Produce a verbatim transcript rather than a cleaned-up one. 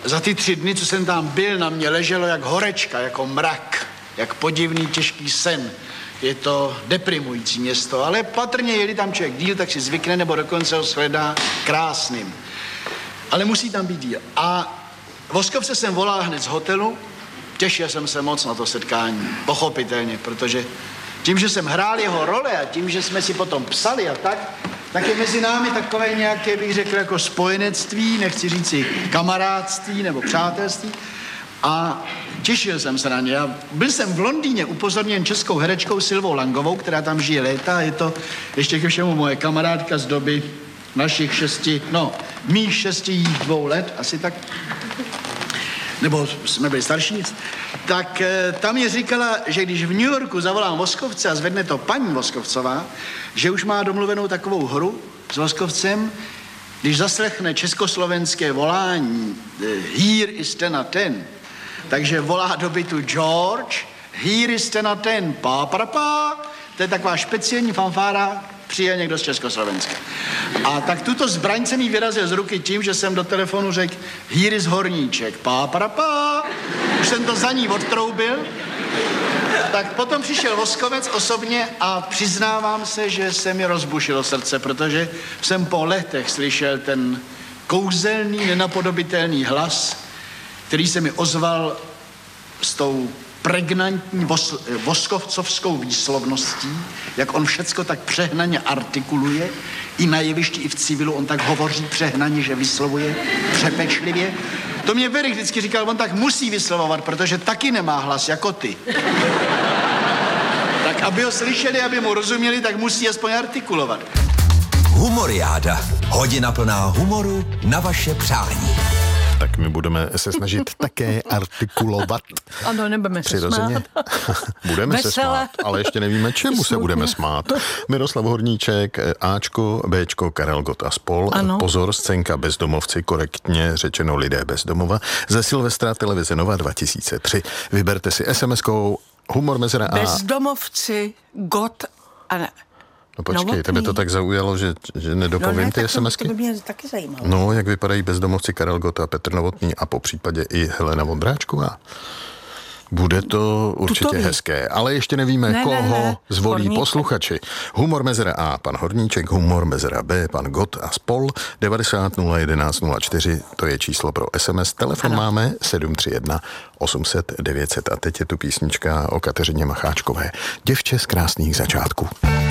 za ty tři dny, co jsem tam byl, na mě leželo jak horečka, jako mrak, jak podivný těžký sen. Je to deprimující město, ale patrně, jeli tam člověk díl, tak si zvykne, nebo dokonce ho shledá krásným. Ale musí tam být díl. A Voskovce jsem volal hned z hotelu, těšil jsem se moc na to setkání, pochopitelně, protože tím, že jsem hrál jeho role a tím, že jsme si potom psali a tak, tak je mezi námi takové nějaké, bych řekl, jako spojenectví, nechci říci kamarádství nebo přátelství. A těšil jsem se na ně. Já byl jsem v Londýně upozorněn českou herečkou Silvou Langovou, která tam žije léta. Je to ještě ke všemu moje kamarádka z doby našich šesti, no, mých šesti, jich dvou let, asi tak. Nebo jsme byli starší. Tak e, tam je říkala, že když v New Yorku zavolám Voskovce a zvedne to paní Voskovcová, že už má domluvenou takovou hru s Voskovcem, když zaslechne československé volání e, Here is ten a ten, takže volá do bytu George, here is ten a ten, pá, pá, pá. To je taková speciální fanfára, přijel někdo z Československa. A tak tuto zbraň jsem jí vyrazil z ruky tím, že jsem do telefonu řekl, here is Horníček, pá, pá, pá. Už jsem to za ní odtroubil. Tak potom přišel Voskovec osobně a přiznávám se, že se mi rozbušilo srdce, protože jsem po letech slyšel ten kouzelný, nenapodobitelný hlas, který se mi ozval s tou pregnantní vos, voskovcovskou výslovností, jak on všecko tak přehnaně artikuluje, i na jevišti, i v civilu, on tak hovoří přehnaně, že vyslovuje přepečlivě. To mě Verich vždycky říkal, on tak musí vyslovovat, protože taky nemá hlas jako ty. Tak aby ho slyšeli, aby mu rozuměli, tak musí aspoň artikulovat. Humoriáda. Hodina plná humoru na vaše přání. Tak my budeme se snažit také artikulovat. Ano, nebudeme se smát. Budeme Vesele. se smát, ale ještě nevíme, čemu se budeme smát. Miroslav Horníček, Ačko, Bčko, Karel Gott a spol. Ano. Pozor, scénka Bezdomovci, korektně řečeno lidé bez domova. Ze Silvestra televize Nova dva tisíce tři. Vyberte si es em eskou Humor mezera A. Bezdomovci, Gott a ne. No počkej, Novotný. tebe to tak zaujalo, že, že nedopovím no ne, ty tak to, SMSky? to by mě taky zajímalo. No, jak vypadají bezdomovci Karel Gott a Petr Novotný a po případě i Helena Vondráčková. Bude to určitě Tutový. Hezké, ale ještě nevíme, Ne, koho ne, ne. zvolí Horníček. posluchači. Humor mezera A, pan Horníček, humor mezera B, pan Gott a spol. devadesát nula jedenáct nula čtyři, to je číslo pro es em es. Telefon ano. máme sedm tři jedna osm set devět set a teď je tu písnička o Kateřině Macháčkové. Děvče z krásných začátků.